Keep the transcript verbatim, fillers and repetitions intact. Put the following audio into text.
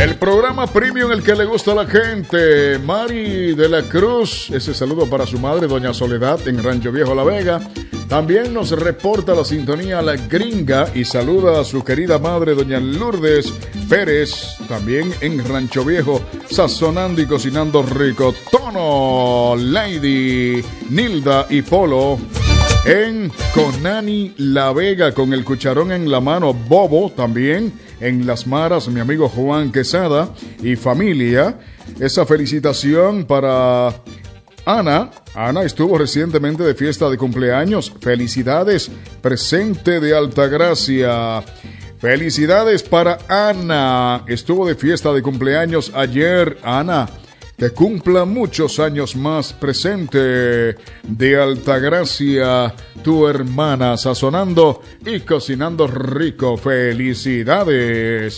El programa premium, el que le gusta a la gente. Mari de la Cruz, ese saludo para su madre, doña Soledad, en Rancho Viejo, La Vega. También nos reporta la sintonía La Gringa y saluda a su querida madre, doña Lourdes Pérez, también en Rancho Viejo, sazonando y cocinando rico. Tono, Lady, Nilda y Polo. En Conani, La Vega, con el cucharón en la mano, Bobo, también en Las Maras, mi amigo Juan Quesada y familia. Esa felicitación para Ana. Ana estuvo recientemente de fiesta de cumpleaños. Felicidades, presente de Altagracia. Felicidades para Ana. Estuvo de fiesta de cumpleaños ayer. Ana, que cumpla muchos años más, presente de Altagracia, tu hermana, sazonando y cocinando rico. Felicidades.